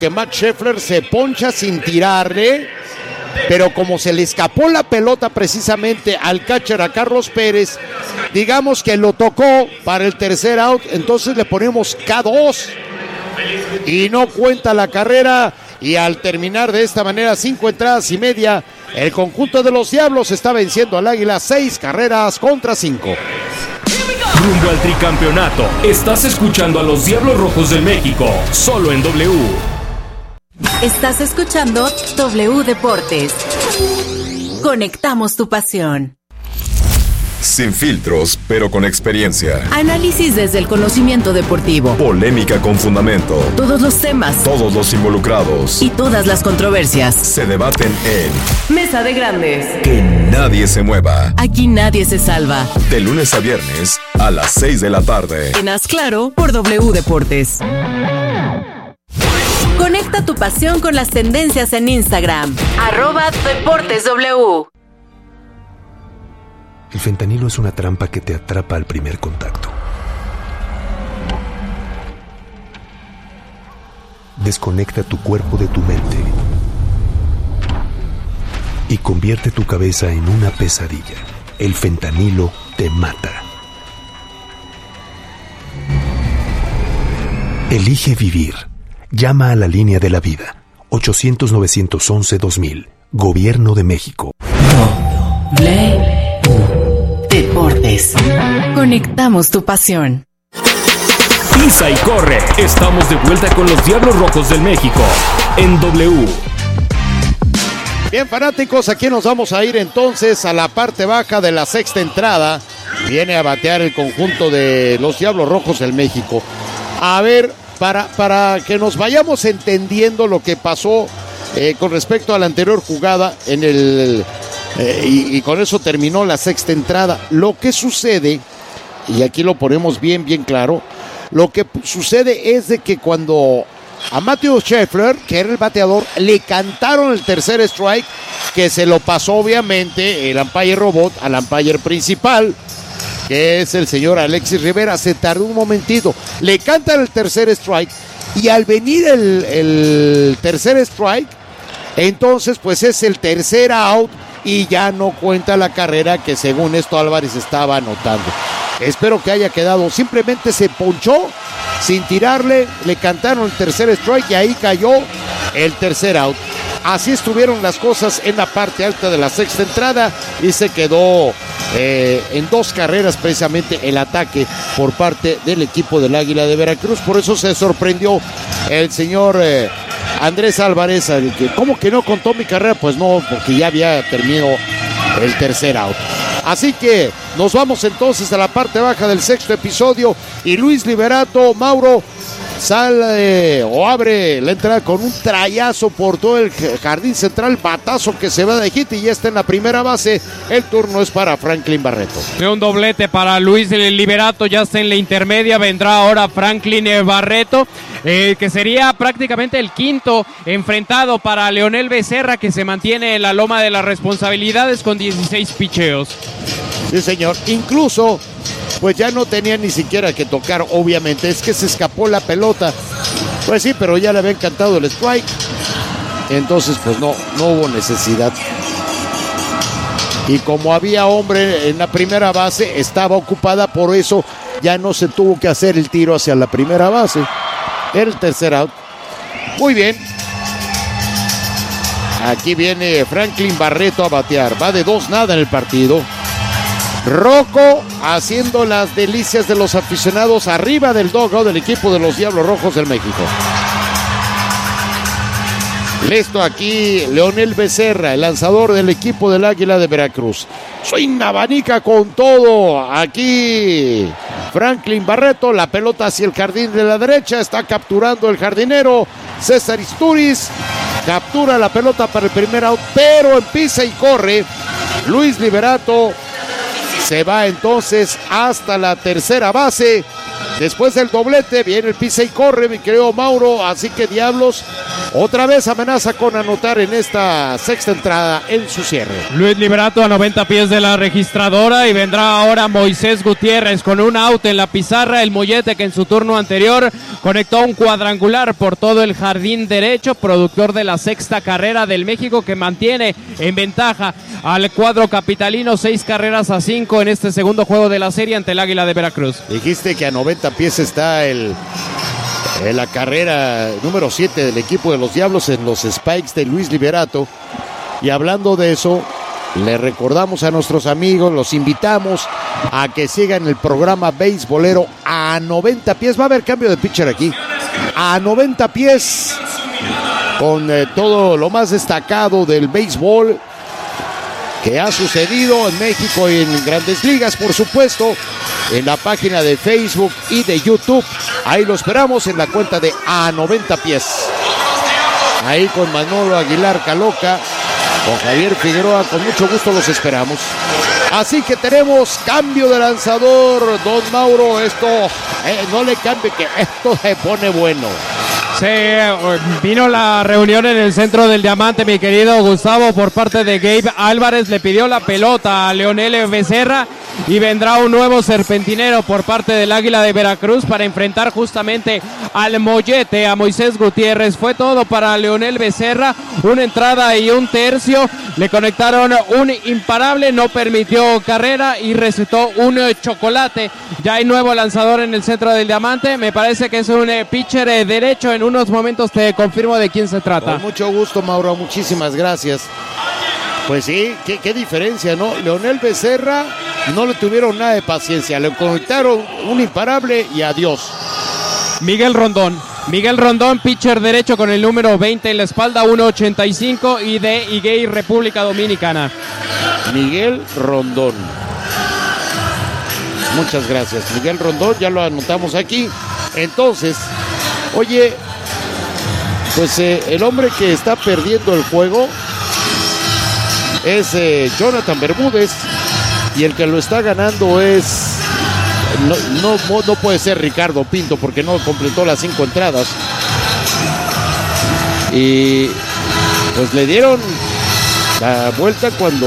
que Matt Scheffler se poncha sin tirarle, pero como se le escapó la pelota precisamente al catcher, a Carlos Pérez, digamos que lo tocó para el tercer out, entonces le ponemos K2 y no cuenta la carrera. Y al terminar de esta manera, 5 entradas y media, el conjunto de los Diablos está venciendo al Águila 6 carreras contra 5. Rumbo al tricampeonato. Estás escuchando a los Diablos Rojos del México, solo en W. Estás escuchando W Deportes. Conectamos tu pasión. Sin filtros, pero con experiencia. Análisis desde el conocimiento deportivo. Polémica con fundamento. Todos los temas. Todos los involucrados. Y todas las controversias. Se debaten en Mesa de Grandes. Que nadie se mueva. Aquí nadie se salva. De lunes a viernes a las 6 de la tarde. En Haz Claro por W Deportes. Conecta tu pasión con las tendencias en Instagram. @DeportesW. El fentanilo es una trampa que te atrapa al primer contacto. Desconecta tu cuerpo de tu mente y convierte tu cabeza en una pesadilla. El fentanilo te mata. Elige vivir. Llama a la línea de la vida. 800-911-2000. Gobierno de México. Deportes. Conectamos tu pasión. Pisa y corre. Estamos de vuelta con los Diablos Rojos del México en W. Bien, fanáticos, aquí nos vamos a ir entonces a la parte baja de la sexta entrada. Viene a batear el conjunto de los Diablos Rojos del México. A ver, para que nos vayamos entendiendo lo que pasó con respecto a la anterior jugada en el... y con eso terminó la sexta entrada. Lo que sucede, y aquí lo ponemos bien claro, lo que sucede es de que cuando a Matthew Scheffler, que era el bateador, le cantaron el tercer strike, que se lo pasó obviamente el umpire robot al umpire principal, que es el señor Alexis Rivera. Se tardó un momentito, le cantan el tercer strike, y al venir el tercer strike, entonces pues es el tercer out, y ya no cuenta la carrera que según esto Álvarez estaba anotando. Espero que haya quedado, simplemente se ponchó sin tirarle, le cantaron el tercer strike y ahí cayó el tercer out. Así estuvieron las cosas en la parte alta de la sexta entrada y se quedó en 2 carreras precisamente el ataque por parte del equipo del Águila de Veracruz. Por eso se sorprendió el señor Andrés Álvarez, que ¿cómo que no contó mi carrera? Pues no, porque ya había terminado el tercer out. Así que nos vamos entonces a la parte baja del sexto episodio y Luis Liberato, Mauro, sale o abre la entrada con un trayazo por todo el jardín central, batazo que se va de hit y ya está en la primera base. El turno es para Franklin Barreto. Un doblete para Luis Liberato, ya está en la intermedia, vendrá ahora Franklin Barreto, que sería prácticamente el quinto enfrentado para Leonel Becerra, que se mantiene en la loma de las responsabilidades con 16 picheos. Sí, señor, incluso pues ya no tenía ni siquiera que tocar, obviamente, es que se escapó la pelota. Pues sí, pero ya le había encantado el strike. Entonces, pues no hubo necesidad. Y como había hombre en la primera base, estaba ocupada, por eso ya no se tuvo que hacer el tiro hacia la primera base. Era el tercer out. Muy bien. Aquí viene Franklin Barreto a batear. Va de 2-0 en el partido. Rocco haciendo las delicias de los aficionados arriba del dugout del equipo de los Diablos Rojos del México. Listo aquí Leonel Becerra, el lanzador del equipo del Águila de Veracruz. Soy abanica con todo. Aquí Franklin Barreto, la pelota hacia el jardín de la derecha, está capturando el jardinero César Isturiz. Captura la pelota para el primer out, pero empieza y corre Luis Liberato. Se va entonces hasta la tercera base después del doblete, viene el pisa y corre, mi querido Mauro. Así que Diablos otra vez amenaza con anotar en esta sexta entrada en su cierre. Luis Liberato a 90 pies de la registradora y vendrá ahora Moisés Gutiérrez con un out en la pizarra. El Mollete, que en su turno anterior conectó un cuadrangular por todo el jardín derecho, productor de la sexta carrera del México, que mantiene en ventaja al cuadro capitalino 6-5 en este segundo juego de la serie ante el Águila de Veracruz. Dijiste que a 90 pies está la carrera número 7 del equipo de los Diablos en los Spikes de Luis Liberato. Y hablando de eso, le recordamos a nuestros amigos, los invitamos a que sigan el programa beisbolero a 90 pies. Va a haber cambio de pitcher aquí. A 90 pies, con todo lo más destacado del béisbol que ha sucedido en México y en Grandes Ligas, por supuesto, en la página de Facebook y de YouTube. Ahí lo esperamos en la cuenta de A 90 pies. Ahí con Manolo Aguilar Caloca, con Javier Figueroa, con mucho gusto los esperamos. Así que tenemos cambio de lanzador, don Mauro. Esto no le cambie, que esto se pone bueno. Vino la reunión en el centro del Diamante, mi querido Gustavo, por parte de Gabe Álvarez. Le pidió la pelota a Leonel Becerra y vendrá un nuevo serpentinero por parte del Águila de Veracruz para enfrentar justamente al Mollete, a Moisés Gutiérrez. Fue todo para Leonel Becerra, una entrada y un tercio. Le conectaron un imparable, no permitió carrera y recetó un chocolate. Ya hay nuevo lanzador en el centro del Diamante. Me parece que es un pitcher derecho. En unos momentos te confirmo de quién se trata. Con mucho gusto, Mauro, muchísimas gracias. Pues sí, qué diferencia, ¿no? Leonel Becerra no le tuvieron nada de paciencia, le conectaron un imparable y adiós. Miguel Rondón, pitcher derecho con el número 20 en la espalda, 1.85 y de Higuey, República Dominicana. Miguel Rondón. Muchas gracias, Miguel Rondón, ya lo anotamos aquí. Entonces, oye, pues el hombre que está perdiendo el juego es Jonathan Bermúdez, y el que lo está ganando es no puede ser Ricardo Pinto, porque no completó las 5 entradas. Y pues le dieron la vuelta cuando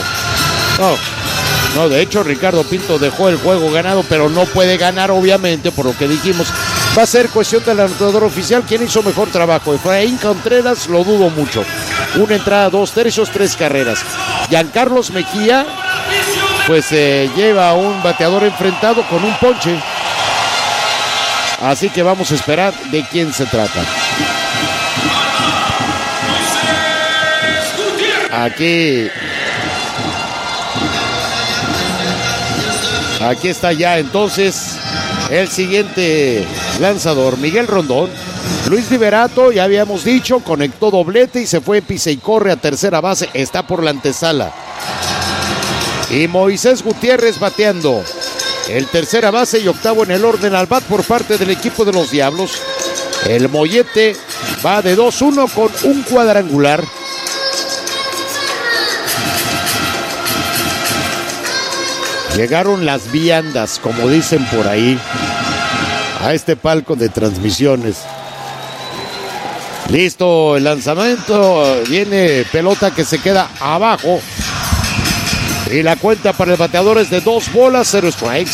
no, de hecho Ricardo Pinto dejó el juego ganado, pero no puede ganar, obviamente, por lo que dijimos. Va a ser cuestión del anotador oficial. ¿Quién hizo mejor trabajo? Efraín Contreras, lo dudo mucho. 1 entrada, 2 tercios, 3 carreras. Giancarlos Mejía, pues lleva un bateador enfrentado con un ponche. Así que vamos a esperar de quién se trata. Aquí está ya entonces el siguiente lanzador, Miguel Rondón. Luis Liberato, ya habíamos dicho, conectó doblete y se fue pisa y corre a tercera base, está por la antesala. Y Moisés Gutiérrez bateando el tercera base y octavo en el orden al bat por parte del equipo de los Diablos. El Mollete va de 2-1 con un cuadrangular. Llegaron las viandas, como dicen por ahí, a este palco de transmisiones. Listo el lanzamiento, viene pelota que se queda abajo. Y la cuenta para el bateador es de 2 bolas, 0 strikes.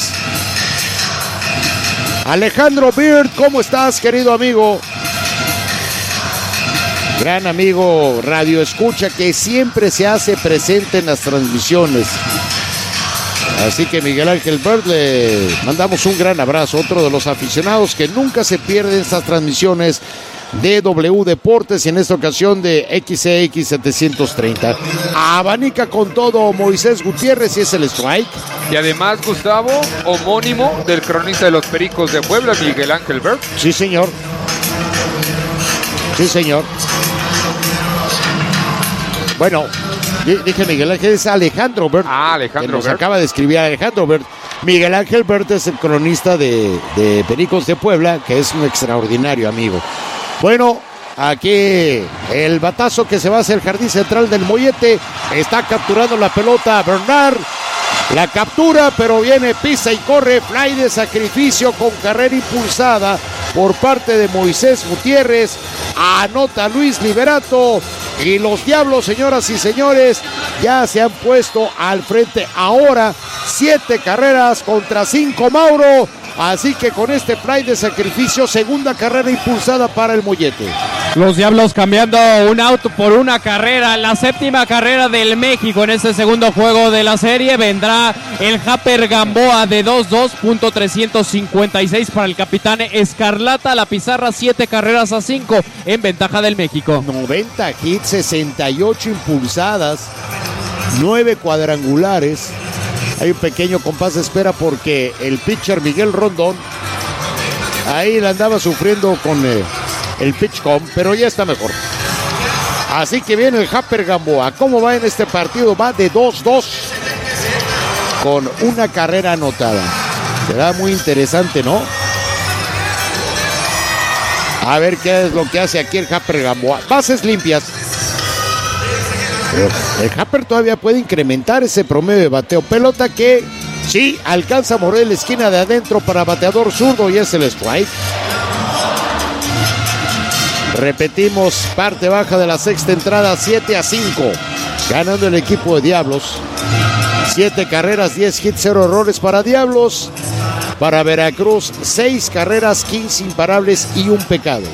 Alejandro Beard, ¿cómo estás, querido amigo? Gran amigo Radio Escucha, que siempre se hace presente en las transmisiones. Así que Miguel Ángel Bird, le mandamos un gran abrazo, otro de los aficionados que nunca se pierden estas transmisiones de W Deportes, y en esta ocasión de XCX 730. Abanica con todo Moisés Gutiérrez y es el strike. Y además, Gustavo, homónimo del cronista de los Pericos de Puebla, Miguel Ángel Bird. Sí, señor. Sí, señor. Bueno, dije Miguel Ángel, es Alejandro Bird. Alejandro que nos Bird. acaba de escribir Alejandro Bird. Miguel Ángel Bird es el cronista de Pericos de Puebla, que es un extraordinario amigo. Bueno, aquí el batazo que se va hacia el jardín central del Mollete. Está capturando la pelota Bernard. La captura, pero viene, pisa y corre, fly de sacrificio con carrera impulsada por parte de Moisés Gutiérrez. Anota Luis Liberato y los Diablos, señoras y señores, ya se han puesto al frente ahora 7 carreras contra 5, Mauro. Así que con este fly de sacrificio, segunda carrera impulsada para el Mollete. Los Diablos cambiando un auto por una carrera, la 7ª carrera del México en este segundo juego de la serie. Vendrá el Japper Gamboa de 2.2.356 para el capitán Escarlata. La pizarra 7 carreras a 5 en ventaja del México. 90 hits, 68 impulsadas, 9 cuadrangulares. Hay un pequeño compás de espera porque el pitcher Miguel Rondón ahí la andaba sufriendo con el pitch-com, pero ya está mejor. Así que viene el Japper Gamboa. ¿Cómo va en este partido? Va de 2-2 con una carrera anotada. Será muy interesante, ¿no? A ver qué es lo que hace aquí el Japper Gamboa. Bases limpias. Pero el Japper todavía puede incrementar ese promedio de bateo. Pelota que sí alcanza a morder la esquina de adentro para bateador zurdo y es el strike. Repetimos, parte baja de la sexta entrada, 7-5. Ganando el equipo de Diablos. 7 carreras, 10 hits, 0 errores para Diablos. Para Veracruz, 6 carreras, 15 imparables y un pecado.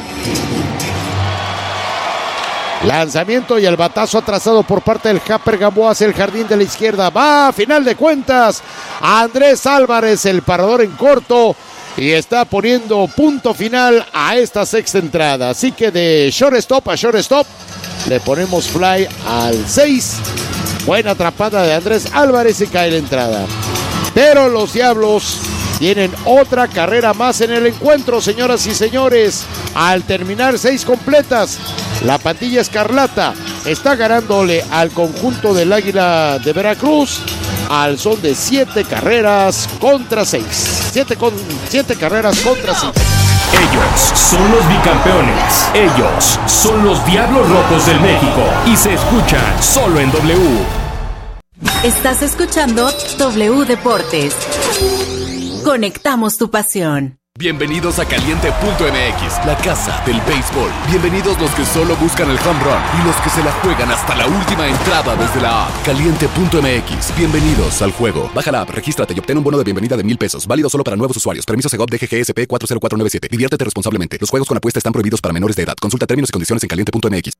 Lanzamiento y el batazo atrasado por parte del Japper Gamboa hacia el jardín de la izquierda. Va, a final de cuentas, Andrés Álvarez, el parador en corto, y está poniendo punto final a esta sexta entrada. Así que de shortstop a shortstop le ponemos fly al 6. Buena atrapada de Andrés Álvarez y cae la entrada. Pero los Diablos tienen otra carrera más en el encuentro, señoras y señores. Al terminar 6 completas, la pandilla Escarlata está ganándole al conjunto del Águila de Veracruz al son de 7 carreras contra 6. 7 carreras contra 5. Ellos son los bicampeones. Ellos son los Diablos Rojos del México. Y se escuchan solo en W. Estás escuchando W Deportes. Conectamos tu pasión. Bienvenidos a Caliente.mx, la casa del béisbol. Bienvenidos los que solo buscan el home run y los que se la juegan hasta la última entrada desde la app. Caliente.mx, bienvenidos al juego. Baja la app, regístrate y obtén un bono de bienvenida de $1,000. Válido solo para nuevos usuarios. Permiso Segov DGGSP 40497. Diviértete responsablemente. Los juegos con apuesta están prohibidos para menores de edad. Consulta términos y condiciones en Caliente.mx.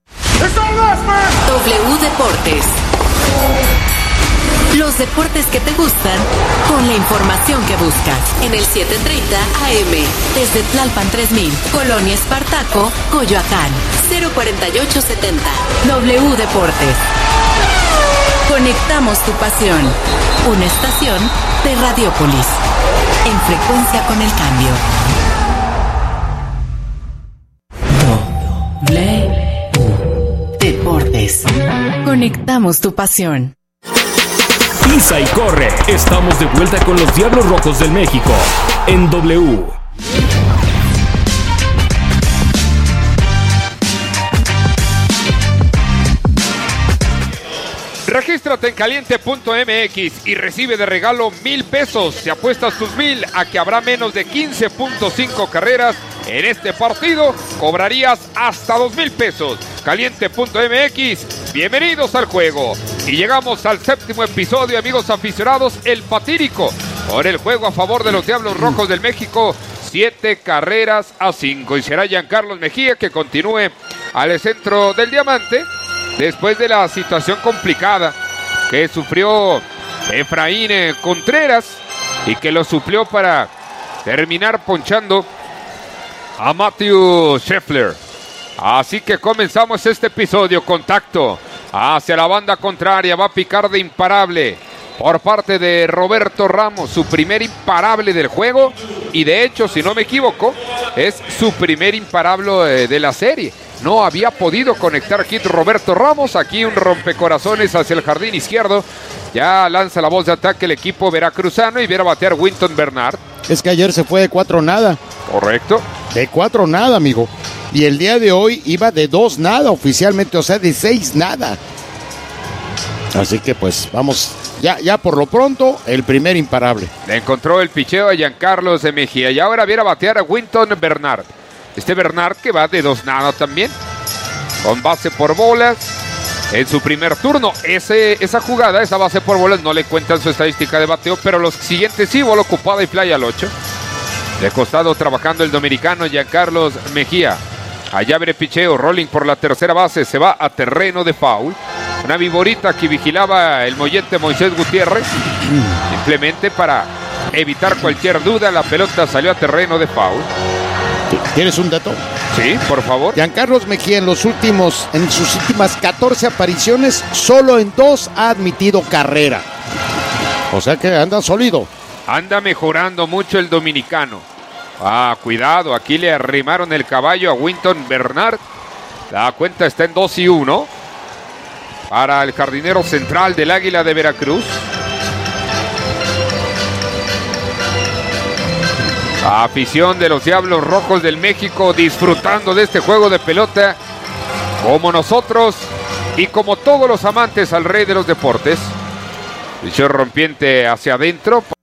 W Deportes. Los deportes que te gustan, con la información que buscas. En el 730 AM, desde Tlalpan 3000, Colonia Espartaco, Coyoacán, 04870. W Deportes. Conectamos tu pasión. Una estación de Radiopolis. En frecuencia con el cambio. W Deportes. Conectamos tu pasión. Pisa y corre. Estamos de vuelta con los Diablos Rojos del México en W. Regístrate en Caliente.mx y recibe de regalo $1,000. Si apuestas tus 1,000 a que habrá menos de 15.5 carreras en este partido, cobrarías hasta $2,000. Caliente.mx, bienvenidos al juego. Y llegamos al 7º episodio, amigos aficionados, el fatídico, por el juego a favor de los Diablos Rojos del México, 7 carreras a 5. Y será Giancarlos Mejía que continúe al centro del diamante, después de la situación complicada que sufrió Efraín Contreras y que lo suplió para terminar ponchando a Matthew Scheffler. Así que comenzamos este episodio. Contacto hacia la banda contraria, va a picar de imparable por parte de Roberto Ramos, su primer imparable del juego, y de hecho, si no me equivoco, es su primer imparable de la serie. No había podido conectar hit Roberto Ramos. Aquí un rompecorazones hacia el jardín izquierdo. Ya lanza la voz de ataque el equipo veracruzano y viene a batear Winton Bernard. Es que ayer se fue de 4-0. Correcto. De 4-0, amigo. Y el día de hoy iba de 2-0 oficialmente, o sea, de 6-0. Así que pues vamos, ya por lo pronto, el primer imparable. Le encontró el picheo a Giancarlos Mejía y ahora viene a batear a Winton Bernard. Bernard que va de 2-0 también, con base por bolas en su primer turno. Esa jugada, esa base por bolas no le cuentan su estadística de bateo, pero los siguientes sí, bola ocupada y fly al 8. De costado trabajando el dominicano Giancarlos Mejía. Allá abre picheo, rolling por la tercera base, se va a terreno de foul. Una viborita que vigilaba el mollete Moisés Gutiérrez. Simplemente para evitar cualquier duda, la pelota salió a terreno de foul. ¿Tienes un dato? Sí, por favor. Giancarlos Mejía en sus últimas 14 apariciones, solo en 2 ha admitido carrera. O sea que anda sólido. Anda mejorando mucho el dominicano. Cuidado, aquí le arrimaron el caballo a Winton Bernard. La cuenta está en 2-1 para el jardinero central del Águila de Veracruz. Afición de los Diablos Rojos del México disfrutando de este juego de pelota como nosotros y como todos los amantes al rey de los deportes. Picheo rompiente hacia adentro.